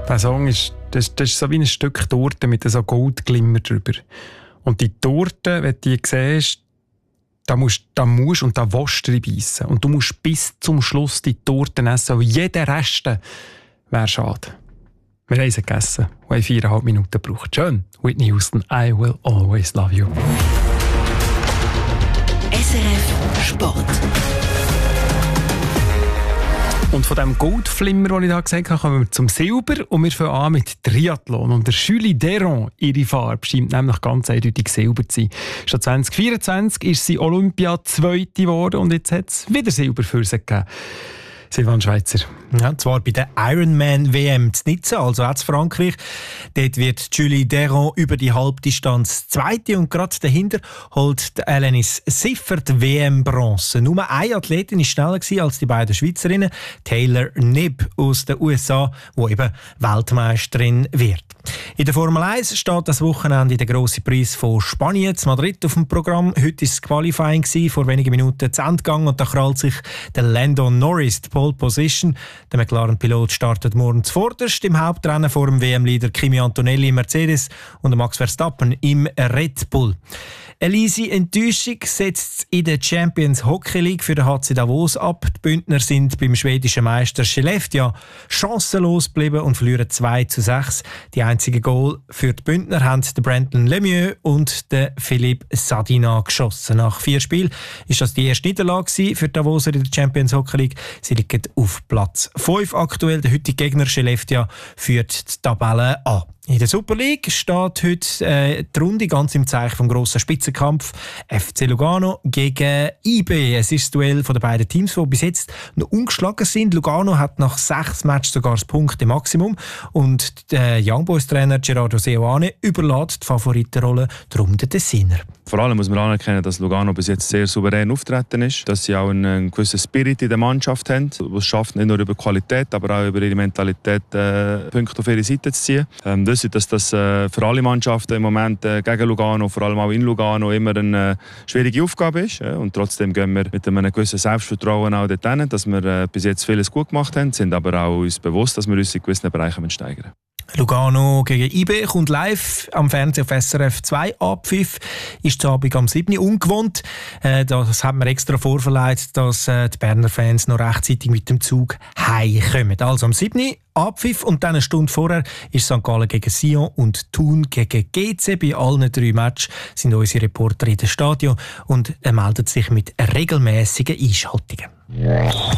Der Song das ist so wie ein Stück Torte mit so Goldglimmer drüber. Und die Torte, wenn du die siehst, da musst und da willst du beißen. Und du musst bis zum Schluss die Torte essen, weil jeder Rest wäre schade. Wir haben sie gegessen und haben 4,5 Minuten gebraucht. Schön. Whitney Houston, I will always love you. SRF Sport. Und von dem Goldflimmer, den ich da gesagt habe, kommen wir zum Silber und wir fangen an mit Triathlon. Und der Julie Deron, ihre Farbe, scheint nämlich ganz eindeutig Silber zu sein. Schon 2024 ist sie Olympia-Zweite geworden und jetzt hat es wieder Silber für sie gegeben. Silvan Schweizer. Ja, zwar bei der Ironman-WM zu Nizza, also auch zu Frankreich. Dort wird Julie Deron über die Halbdistanz Zweite und gerade dahinter holt Alanis Siffer die WM-Bronze. Nur eine Athletin war schneller als die beiden Schweizerinnen, Taylor Knibb aus den USA, die eben Weltmeisterin wird. In der Formel 1 steht das Wochenende der grosse Preis von Spanien zu Madrid auf dem Programm. Heute war das Qualifying, vor wenigen Minuten zu Ende gegangen und da krallt sich der Lando Norris die Pole Position. Der McLaren-Pilot startet morgen zuvorderst im Hauptrennen vor dem WM-Leader Kimi Antonelli im Mercedes und Max Verstappen im Red Bull. Eine leise Enttäuschung setzt in der Champions Hockey League für den HC Davos ab. Die Bündner sind beim schwedischen Meister Skellefteå chancenlos geblieben und verlieren 2:6. Die einzigen Goal für die Bündner haben der Brandon Lemieux und der Philippe Sadina geschossen. Nach 4 Spielen ist das die erste Niederlage für die Davoser in der Champions Hockey League. Sie liegen auf Platz 5 aktuell. Der heutige Gegner Skellefteå führt die Tabelle an. In der Super League steht heute die Runde ganz im Zeichen vom grossen Spitzenkampf FC Lugano gegen IB. Es ist das Duell von den beiden Teams, die bis jetzt noch ungeschlagen sind. Lugano hat nach 6 Matches sogar das Punkte-Maximum und der Young Boys-Trainer Gerardo Seoane überlässt die Favoritenrolle darum den Tessiner. Vor allem muss man anerkennen, dass Lugano bis jetzt sehr souverän auftreten ist, dass sie auch einen gewissen Spirit in der Mannschaft haben, die es schafft, nicht nur über Qualität, aber auch über ihre Mentalität Punkte auf ihre Seite zu ziehen. Dass das für alle Mannschaften im Moment gegen Lugano, vor allem auch in Lugano, immer eine schwierige Aufgabe ist. Und trotzdem gehen wir mit einem gewissen Selbstvertrauen auch dorthin, dass wir bis jetzt vieles gut gemacht haben, sind aber auch uns bewusst, dass wir uns in gewissen Bereichen steigern. Lugano gegen IB kommt live am Fernsehen auf SRF 2 Abpfiff. Ist zu Abend am 7. ungewohnt. Das hat man extra vorverleiht, dass die Berner Fans noch rechtzeitig mit dem Zug heimkommen. Also am 7. Abpfiff und dann eine Stunde vorher ist St. Gallen gegen Sion und Thun gegen GC. Bei allen 3 Matches sind unsere Reporter in den Stadion und melden sich mit regelmäßigen Einschaltungen.